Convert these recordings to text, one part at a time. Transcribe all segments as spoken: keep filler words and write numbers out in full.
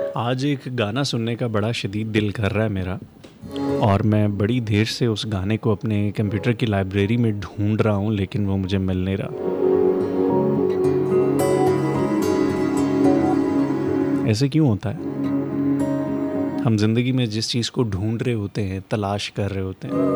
आज एक गाना सुनने का बड़ा शदीद दिल कर रहा है मेरा। और मैं बड़ी देर से उस गाने को अपने कंप्यूटर की लाइब्रेरी में ढूंढ रहा हूँ, लेकिन वो मुझे मिल नहीं रहा। ऐसे क्यों होता है? हम जिंदगी में जिस चीज़ को ढूंढ रहे होते हैं, तलाश कर रहे होते हैं,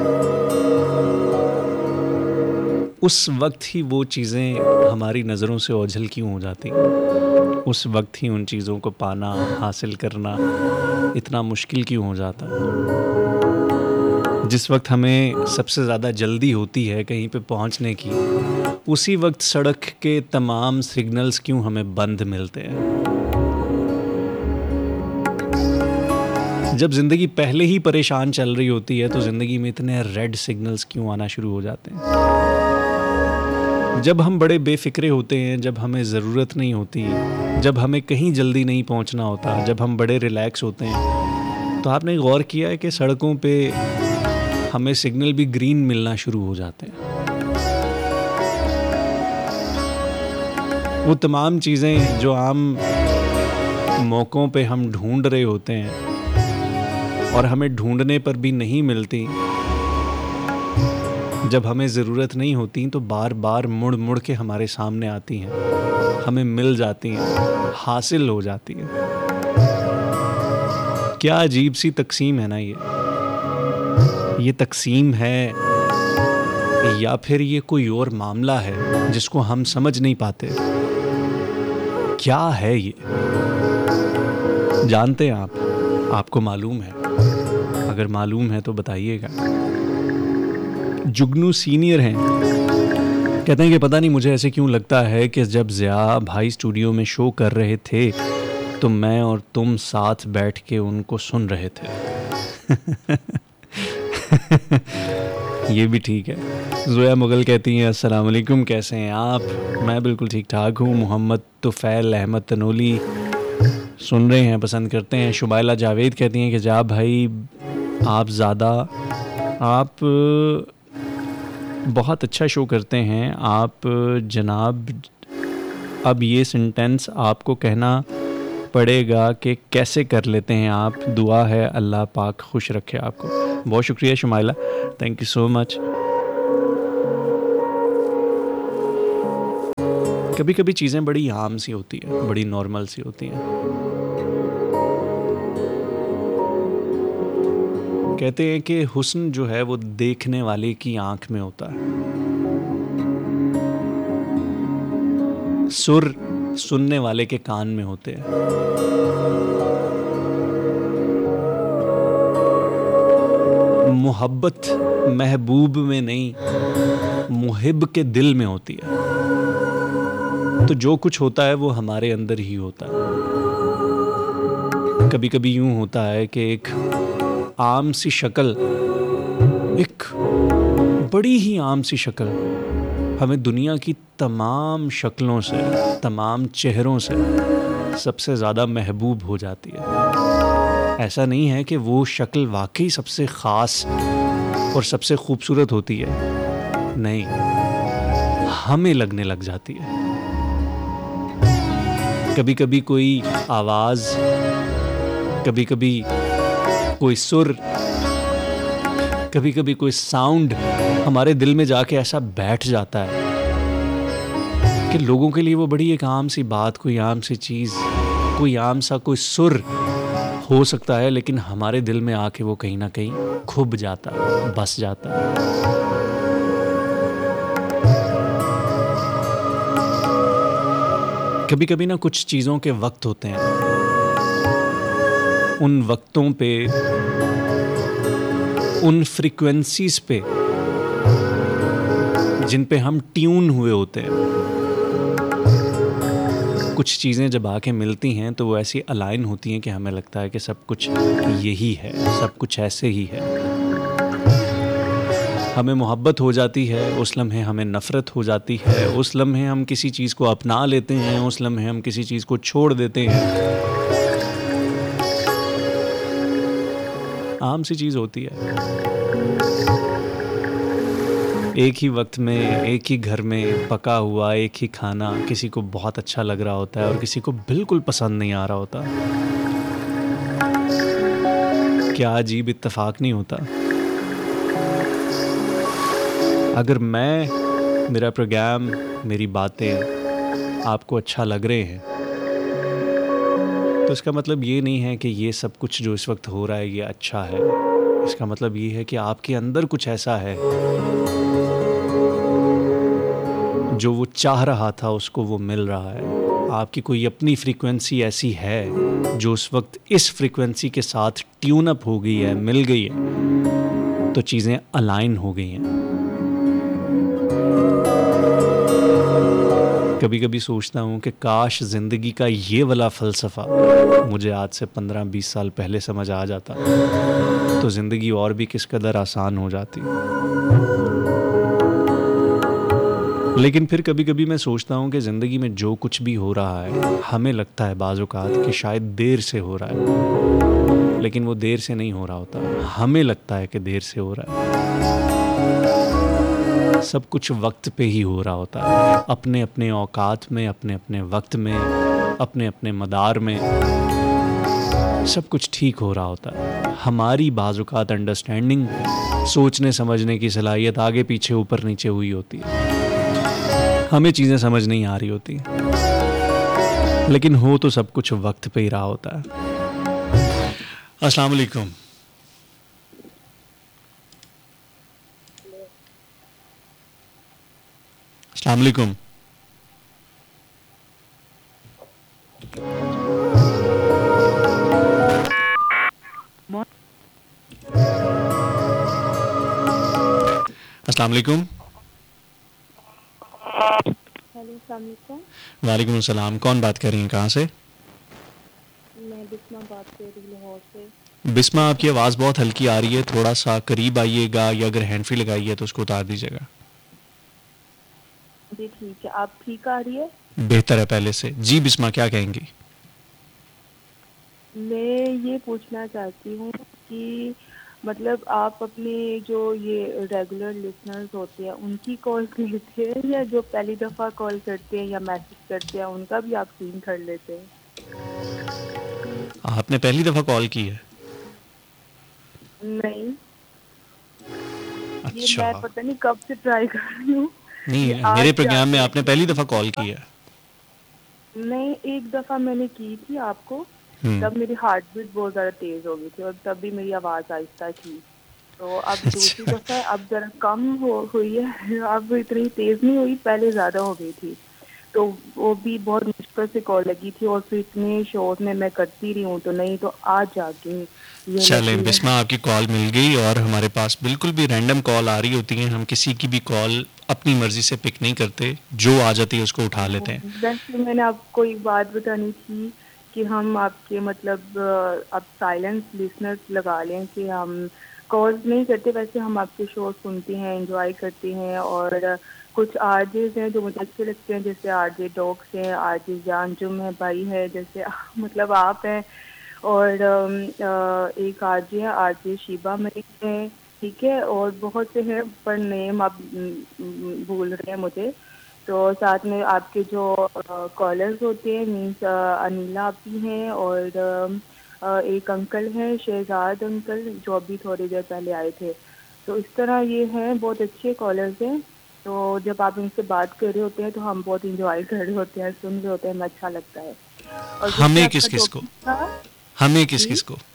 उस वक्त ही वो चीज़ें हमारी नज़रों से ओझल क्यों हो जाती हैं? उस वक्त ही उन चीज़ों को पाना, हासिल करना इतना मुश्किल क्यों हो जाता है? जिस वक्त हमें सबसे ज़्यादा जल्दी होती है कहीं पे पहुंचने की, उसी वक्त सड़क के तमाम सिग्नल्स क्यों हमें बंद मिलते हैं? जब ज़िंदगी पहले ही परेशान चल रही होती है तो ज़िंदगी में इतने रेड सिग्नल्स क्यों आना शुरू हो जाते हैं? जब हम बड़े बेफिक्रे होते हैं, जब हमें ज़रूरत नहीं होती, जब हमें कहीं जल्दी नहीं पहुंचना होता, जब हम बड़े रिलैक्स होते हैं, तो आपने गौर किया है कि सड़कों पे हमें सिग्नल भी ग्रीन मिलना शुरू हो जाते हैं। वो तमाम चीज़ें जो आम मौक़ों पे हम ढूंढ रहे होते हैं और हमें ढूंढने पर भी नहीं मिलती, जब हमें ज़रूरत नहीं होती तो बार बार मुड़ मुड़ के हमारे सामने आती हैं, हमें मिल जाती हैं, हासिल हो जाती हैं। क्या अजीब सी तकसीम है ना ये ये तकसीम है या फिर ये कोई और मामला है जिसको हम समझ नहीं पाते? क्या है ये? जानते हैं आप? आपको मालूम है? अगर मालूम है तो बताइएगा। जुगनू सीनियर हैं, कहते हैं कि पता नहीं मुझे ऐसे क्यों लगता है कि जब ज़िया भाई स्टूडियो में शो कर रहे थे तो मैं और तुम साथ बैठ के उनको सुन रहे थे। ये भी ठीक है। ज़ोया मुगल कहती हैं अस्सलाम वालेकुम, कैसे हैं आप? मैं बिल्कुल ठीक ठाक हूँ। मोहम्मद तुफ़ैल अहमद तनोली सुन रहे हैं, पसंद करते हैं। शुमाइला जावेद कहती हैं कि जा भाई आप ज़्यादा आप बहुत अच्छा शो करते हैं आप जनाब। अब ये सेंटेंस आपको कहना पड़ेगा कि कैसे कर लेते हैं आप। दुआ है अल्लाह पाक खुश रखे आपको। बहुत शुक्रिया Shumaila, thank you so much. कभी कभी चीज़ें बड़ी आम सी होती हैं, बड़ी नॉर्मल सी होती हैं। कहते हैं कि हुस्न जो है वो देखने वाले की आंख में होता है, सुर सुनने वाले के कान में होते हैं। मोहब्बत महबूब में नहीं, मुहिब के दिल में होती है। तो जो कुछ होता है वो हमारे अंदर ही होता है। कभी कभी यूं होता है कि एक आम सी शक्ल, एक बड़ी ही आम सी शक्ल हमें दुनिया की तमाम शक्लों से, तमाम चेहरों से सबसे ज़्यादा महबूब हो जाती है। ऐसा नहीं है कि वो शक्ल वाकई सबसे ख़ास और सबसे खूबसूरत होती है, नहीं, हमें लगने लग जाती है। कभी कभी कोई आवाज़, कभी कभी कोई सुर, कभी कभी कोई साउंड हमारे दिल में जाके ऐसा बैठ जाता है कि लोगों के लिए वो बड़ी एक आम सी बात, कोई आम सी चीज़, कोई आम सा कोई सुर हो सकता है, लेकिन हमारे दिल में आके वो कहीं ना कहीं खुब जाता है, बस जाता है। कभी कभी ना कुछ चीज़ों के वक्त होते हैं, उन वक्तों पे, उन फ्रीक्वेंसीज पे जिन पे हम ट्यून हुए होते हैं, कुछ चीज़ें जब आके मिलती हैं तो वो ऐसी अलाइन होती हैं कि हमें लगता है कि सब कुछ यही है, सब कुछ ऐसे ही है। हमें मोहब्बत हो जाती है, उस लम्हे हमें नफ़रत हो जाती है, उस लम्हे हम किसी चीज़ को अपना लेते हैं, उस लम्हे हम किसी चीज़ को छोड़ देते हैं। आम सी चीज़ होती है। एक ही वक्त में, एक ही घर में पका हुआ एक ही खाना किसी को बहुत अच्छा लग रहा होता है और किसी को बिल्कुल पसंद नहीं आ रहा होता। क्या अजीब इत्तेफाक नहीं होता? अगर मैं, मेरा प्रोग्राम, मेरी बातें आपको अच्छा लग रहे हैं तो इसका मतलब ये नहीं है कि ये सब कुछ जो इस वक्त हो रहा है ये अच्छा है। इसका मतलब ये है कि आपके अंदर कुछ ऐसा है जो वो चाह रहा था उसको वो मिल रहा है। आपकी कोई अपनी फ्रीक्वेंसी ऐसी है जो उस वक्त इस फ्रीक्वेंसी के साथ ट्यून अप हो गई है, मिल गई है, तो चीज़ें अलाइन हो गई हैं। कभी कभी सोचता हूँ कि काश ज़िंदगी का ये वाला फ़लसफ़ा मुझे आज से पंद्रह बीस साल पहले समझ आ जाता तो ज़िंदगी और भी किस कदर आसान हो जाती। लेकिन फिर कभी कभी मैं सोचता हूँ कि ज़िंदगी में जो कुछ भी हो रहा है हमें लगता है बाज़ औक़ात कि शायद देर से हो रहा है, लेकिन वो देर से नहीं हो रहा होता। हमें लगता है कि देर से हो रहा है। सब कुछ वक्त पे ही हो रहा होता है, अपने अपने औकात में, अपने अपने वक्त में, अपने अपने मदार में सब कुछ ठीक हो रहा होता है। हमारी बाज़ औक़ात अंडरस्टैंडिंग, सोचने समझने की सलाहियत आगे पीछे ऊपर नीचे हुई होती है। हमें चीज़ें समझ नहीं आ रही होती, लेकिन हो तो सब कुछ वक्त पे ही रहा होता है। अस्सलाम वालेकुम। अस्सलाम वालेकुम। अस्सलाम वालेकुम। वालेकुम अस्सलाम। कौन बात कर रही हैं, कहाँ से? मैं बिस्मा बात कर रही हूँ लाहौर से। बिस्मा, आपकी आवाज़ बहुत हल्की आ रही है, थोड़ा सा करीब आइएगा या अगर हैंड फ्री लगाई है तो उसको उतार दीजिएगा। जी ठीक है, आप ठीक आ रही है? बेहतर है पहले से। जी बिस्मा, क्या कहेंगी? मैं ये पूछना चाहती हूँ कि मतलब आप अपने जो ये रेगुलर लिसनर्स होते हैं उनकी कॉल लेते हैं या जो पहली दफ़ा कॉल करते हैं या मैसेज करते हैं उनका भी आप सीन कर लेते हैं? आपने पहली दफ़ा कॉल की है? नहीं, ये अच्छा। मैं पता नहीं कब से ट्राई कर रही हूँ। नहीं, ये मेरे आज प्रोग्राम में जाके आपने पहली दफ़ा कॉल की है? नहीं, एक दफ़ा मैंने की थी आपको, हम्म। तब मेरी हार्ट बीट बहुत ज़्यादा तेज़ हो गई थी और तब भी मेरी आवाज़ आहिस्ता थी। तो अब दूसरी अच्छा। दफ़ा अब ज़रा कम हो हुई है, अब इतनी तेज़ नहीं हुई, पहले ज़्यादा हो गई थी। तो वो भी बहुत मुश्किल से कॉल लगी थी और फिर इतने शोर में मैं करती रही हूँ, तो नहीं तो आज जाके ये चलें लगी है। बिस्मा, आपकी कॉल मिल गई और हमारे पास बिल्कुल भी रैंडम कॉल आ रही होती हैं। हम किसी की भी कॉल अपनी मर्ज़ी से पिक नहीं करते, जो आ जाती है उसको उठा लेते हैं। वैसे मैंने आपको एक बात बतानी थी कि हम आपके मतलब अब साइलेंस लिसनर्स लगा लें कि हम कॉल्स नहीं करते, वैसे हम आपके शो सुनते हैं, एंजॉय करते हैं और कुछ आरजेस हैं जो मुझे अच्छे लगते हैं, जैसे आरजे डॉक्स हैं, आरजे जानजुम है भाई है, जैसे मतलब आप हैं और एक आरजे है आरजे शिबा मलिक है, ठीक है, और बहुत से हैं पर नेम आप भूल रहे हैं मुझे। तो साथ में आपके जो कॉलर्स होते हैं मीन्स अनिला आपी हैं और आ, एक अंकल हैं शहजाद अंकल जो अभी थोड़ी देर पहले आए थे। तो इस तरह ये हैं, बहुत अच्छे कॉलर्स हैं। तो जब आप इनसे बात कर रहे होते हैं तो हम बहुत इंजॉय कर रहे होते हैं, सुन रहे होते हैं, हमें अच्छा लगता है। और हमें किस किस को? था हमें किस किस को?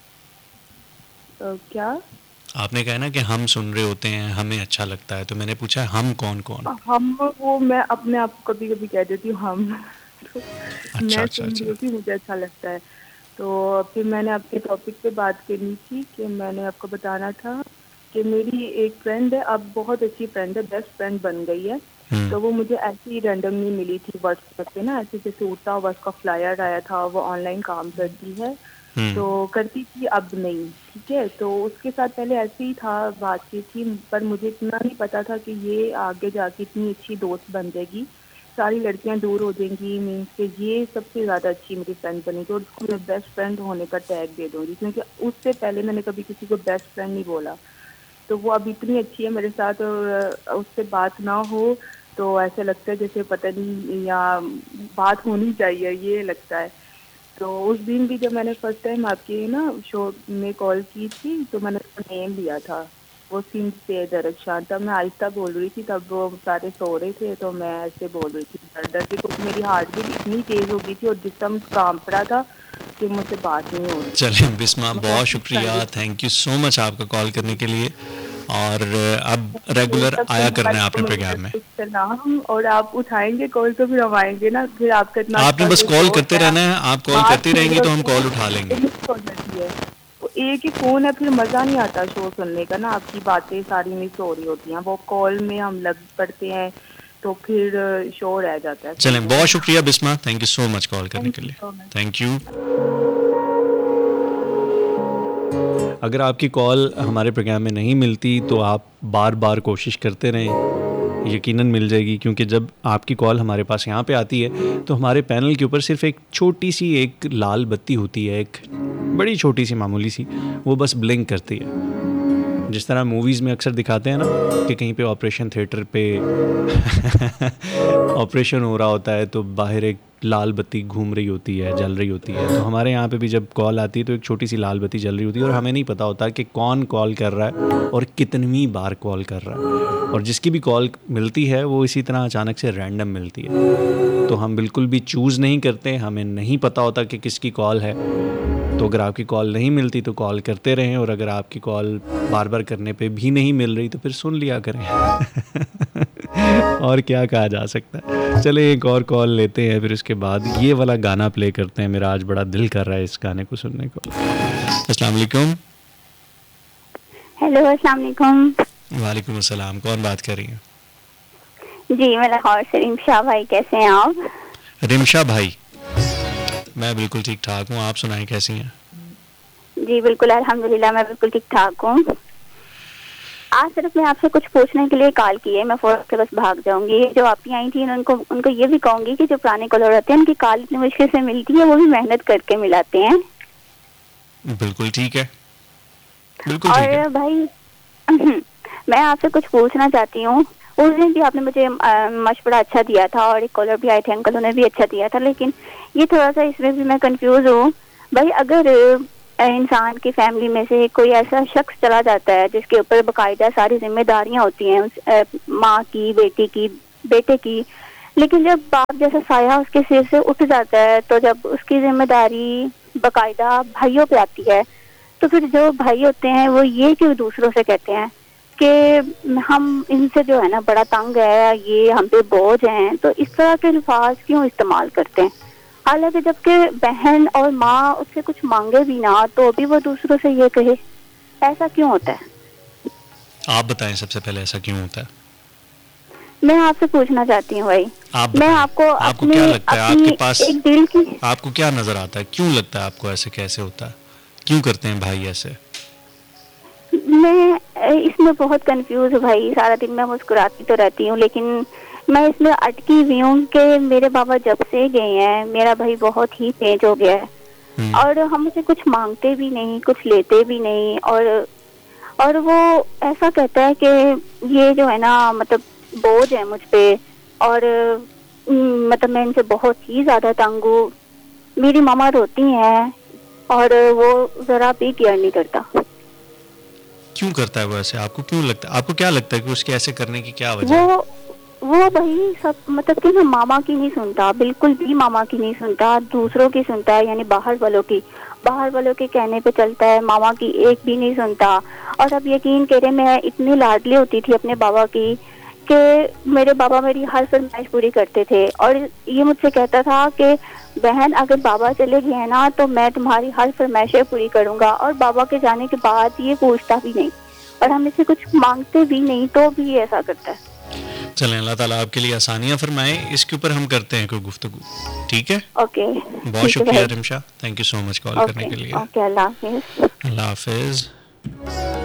तो क्या आपने कहा ना कि हम सुन रहे होते हैं, हमें अच्छा लगता है, तो मैंने पूछा हम कौन कौन? हम वो मैं अपने आप को कभी कभी कह देती हूँ हम तो अच्छा मैं अच्छा सुन अच्छा। रही थी, मुझे अच्छा लगता है। तो फिर मैंने आपके टॉपिक पे बात करनी थी कि मैंने आपको बताना था कि मेरी एक फ्रेंड है, अब बहुत अच्छी फ्रेंड है, बेस्ट फ्रेंड बन गई है। तो वो मुझे ऐसे ही रैंडमली मिली थी व्हाट्सएप पे ना, ऐसे जैसे उठता हुआ उसका फ्लायर आया था, वो ऑनलाइन काम करती है तो करती थी, अब नहीं, ठीक है। तो उसके साथ पहले ऐसे ही था, बातचीत थी, पर मुझे इतना नहीं पता था कि ये आगे जाके इतनी अच्छी दोस्त बन जाएगी, सारी लड़कियां दूर हो जाएंगी, मीन्स के ये सबसे ज़्यादा अच्छी मेरी फ्रेंड बनी। तो उसको मैं बेस्ट फ्रेंड होने का टैग दे दूँगी, क्योंकि उससे पहले मैंने कभी किसी को बेस्ट फ्रेंड नहीं बोला। तो वो अब इतनी अच्छी है मेरे साथ, और उससे बात ना हो तो ऐसा लगता है जैसे पता नहीं, या बात होनी चाहिए ये लगता है। तो उस दिन भी जब मैंने फर्स्ट टाइम आपके ना शो में कॉल की थी तो मैंने उसका नेम लिया था, वो सिंध से दरख्शान। तब मैं आहिस्ता बोल रही थी, तब वो सारे सो रहे थे, तो मैं ऐसे बोल रही थी डर डर के, क्योंकि मेरी हार्ट बीट इतनी तेज़ हो गई थी और जिस्म कांप रहा था कि मुझसे बात नहीं हो रही। चलें बिस्मा, बहुत शुक्रिया, थैंक यू सो मच आपका कॉल करने के लिए, और अब रेगुलर आया करना है आपने प्रोग्राम में। सलाम, और आप उठाएंगे कॉल तो फिर हम आएंगे ना, फिर आपका इतना आपने बस कॉल करते रहना है, आप कॉल करती रहेंगी तो हम कॉल उठा लेंगे। तो एक ही फोन है, फिर मज़ा नहीं आता शो सुनने का ना, आपकी बातें सारी मिस हो रही होती हैं, वो कॉल में हम लग पड़ते हैं तो फिर शो रह जाता है। चलें, बहुत शुक्रिया Bisma, thank you so much call करने के लिए, थैंक यू। अगर आपकी कॉल हमारे प्रोग्राम में नहीं मिलती तो आप बार बार कोशिश करते रहें, यकीनन मिल जाएगी, क्योंकि जब आपकी कॉल हमारे पास यहाँ पे आती है तो हमारे पैनल के ऊपर सिर्फ एक छोटी सी एक लाल बत्ती होती है, एक बड़ी छोटी सी मामूली सी, वो बस ब्लिंक करती है। जिस तरह मूवीज़ में अक्सर दिखाते हैं ना कि कहीं पे ऑपरेशन थिएटर पे ऑपरेशन हो रहा होता है तो बाहर एक लाल बत्ती घूम रही होती है, जल रही होती है, तो हमारे यहाँ पे भी जब कॉल आती है तो एक छोटी सी लाल बत्ती जल रही होती है, और हमें नहीं पता होता कि कौन कॉल कर रहा है और कितनी बार कॉल कर रहा है, और जिसकी भी कॉल मिलती है वो इसी तरह अचानक से रैंडम मिलती है, तो हम बिल्कुल भी चूज़ नहीं करते, हमें नहीं पता होता कि किसकी कॉल है। तो अगर आपकी कॉल नहीं मिलती तो कॉल करते रहें, और अगर आपकी कॉल बार बार करने पे भी नहीं मिल रही तो फिर सुन लिया करें। और क्या कहा जा सकता है। चले एक और कॉल लेते हैं, फिर उसके बाद ये वाला गाना प्ले करते हैं, मेरा आज बड़ा दिल कर रहा है इस गाने को सुनने को। अस्सलाम वालेकुम। हेलो, अस्सलाम वालेकुम। वालेकुम अस्सलाम, कौन बात कर रही है? जी, मैं लाहौर से रिमशा भाई, कैसे हैं आप? रिमशा भाई, मैं बिल्कुल ठीक ठाक हूँ, आप सुनाएं कैसी हैं? जी बिल्कुल अल्हम्दुलिल्लाह, मैं बिल्कुल ठीक ठाक हूँ। आज सिर्फ मैं आपसे कुछ पूछने के लिए कॉल की है, मैं फौरन से बस भाग जाऊंगी। जो आप ही आई थी उनको उनको ये भी कहूंगी कि जो पुराने कॉलर होते हैं उनकी कॉल इतनी मुश्किल से मिलती है, वो भी मेहनत करके मिलाते हैं। बिल्कुल ठीक है, बिल्कुल ठीक है। और भाई मैं आपसे कुछ पूछना चाहती हूँ। उस दिन भी आपने मुझे मशवरा अच्छा दिया था, और एक कॉलर भी आए थे अंकल, उन्होंने भी अच्छा दिया था, लेकिन ये थोड़ा सा इसमें भी मैं कंफ्यूज हूँ। भाई अगर इंसान की फैमिली में से कोई ऐसा शख्स चला जाता है जिसके ऊपर बाकायदा सारी जिम्मेदारियां होती हैं, माँ की, बेटी की, बेटे की, लेकिन जब बाप जैसा साया उसके सिर से उठ जाता है, तो जब उसकी जिम्मेदारी बाकायदा भाइयों पे आती है, तो फिर जो भाई होते हैं वो ये क्यों दूसरों से कहते हैं कि हम इनसे जो है ना बड़ा तंग है, ये हम पे बोझ हैं, तो इस तरह के अल्फाज क्यों इस्तेमाल करते हैं? हालांकि जबकि बहन और माँ उससे कुछ मांगे भी ना तो भी वो दूसरों से ये कहे, ऐसा क्यों होता है? आप बताएं सबसे पहले ऐसा क्यों होता है? मैं आपसे पूछना चाहती हूँ भाई। आप मैं आपको आपको क्या लगता है, आपके पास एक दिल की, आपको क्या नजर आता है, क्यों लगता है आपको ऐसे कैसे होता है, क्यों करते हैं भाई ऐसे? मैं इसमें बहुत कंफ्यूज हूँ भाई। सारा दिन मैं मुस्कुराती तो रहती हूँ, लेकिन मैं इसमें अटकी हुई हूँ कि मेरे बाबा जब से गए हैं मेरा भाई बहुत ही तेज हो गया है, और हम मुझे कुछ मांगते भी नहीं, कुछ लेते भी नहीं, और और वो ऐसा कहता है कि ये जो है ना मतलब बोझ है मुझ पे, और मतलब मैं इनसे बहुत ही ज्यादा तंग हूँ। मेरी मामा रोती हैं और वो जरा भी केयर नहीं करता। क्यों करता है वो ऐसे? आपको क्यों लगता है, आपको क्या लगता है कि उसके ऐसे करने की क्या वजह है? वो वो भाई सब मतलब कि ना मामा की नहीं सुनता, बिल्कुल भी मामा की नहीं सुनता, दूसरों की सुनता है, यानी बाहर वालों की, बाहर वालों के कहने पे चलता है, मामा की एक भी नहीं सुनता। और अब यकीन करे, मैं इतनी लाडली होती थी अपने बाबा की कि मेरे बाबा मेरी हर फरमाइश पूरी करते थे, और ये मुझसे कहता था कि बहन अगर बाबा चले गए ना तो मैं तुम्हारी हर फरमाइशें पूरी करूंगा, और बाबा के जाने के बाद ये पूछता भी नहीं, और हम इसे कुछ मांगते भी नहीं तो भी ये ऐसा करता है। चलें, अल्लाह ताला आपके लिए आसानियां फरमाए, इसके ऊपर हम करते हैं कोई गुफ्तगू, ठीक है? ओके, बहुत शुक्रिया Rimsha, thank you so much call करने के लिए। ओके, अल्लाह हाफिज। अल्लाह हाफिज।